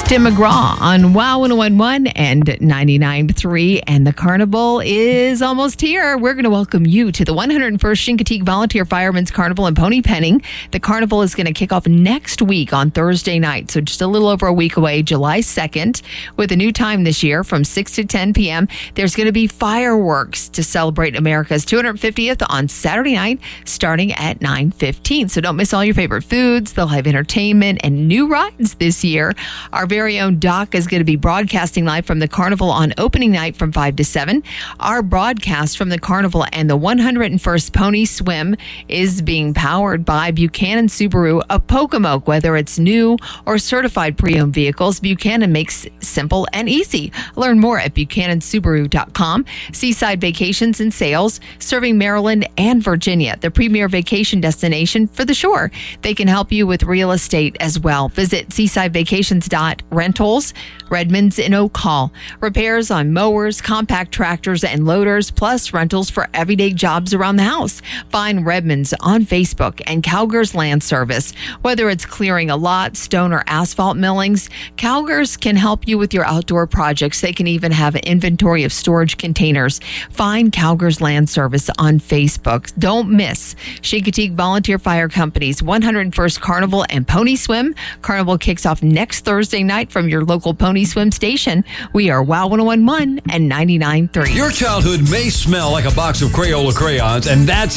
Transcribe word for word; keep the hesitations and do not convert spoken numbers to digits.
Tim McGraw on Wow one oh one point one and ninety-nine point three. And the carnival is almost here. We're going to welcome you to the one hundred first Chincoteague Volunteer Firemen's Carnival in Pony Penning. The carnival is going to kick off next week on Thursday night, so just a little over a week away, July second, with a new time this year from six to ten p.m. There's going to be fireworks to celebrate America's two hundred fiftieth on Saturday night, starting at nine fifteen. So don't miss all your favorite foods. They'll have entertainment and new rides this year. Our very own Doc is going to be broadcasting live from the carnival on opening night from five to seven. Our broadcast from the carnival and the one hundred first Pony Swim is being powered by Buchanan Subaru of Pocomoke. Whether it's new or certified pre-owned vehicles, Buchanan makes simple and easy. Learn more at buchanan subaru dot com. Seaside Vacations and Sales, serving Maryland and Virginia, the premier vacation destination for the shore. They can help you with real estate as well. Visit seaside vacations dot rentals. Redmond's in Oak Hall. Repairs on mowers, compact tractors, and loaders, plus rentals for everyday jobs around the house. Find Redmond's on Facebook and Calger's Land Service. Whether it's clearing a lot, stone, or asphalt millings, Calger's can help you with your outdoor projects. They can even have an inventory of storage containers. Find Calger's Land Service on Facebook. Don't miss Chincoteague Volunteer Fire Company's one hundred first Carnival and Pony Swim. Carnival kicks off next Thursday night from your local Pony Swim station. We are Wow one oh one point one and ninety-nine point three. Your childhood may smell like a box of Crayola crayons, and that's